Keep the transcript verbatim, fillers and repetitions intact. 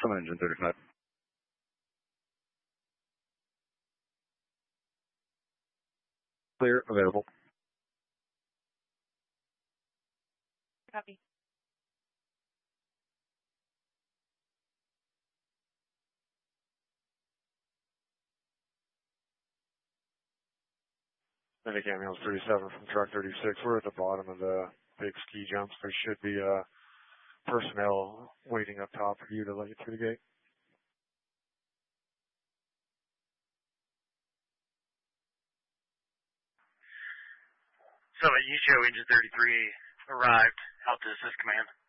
From engine thirty-five. Clear, available. Copy. Medic ambulance thirty-seven from truck thirty-six. We're at the bottom of the big ski jumps. There should be uh, personnel waiting up top for you to let you through the gate. So, U G O Engine thirty-three arrived. How to assist command?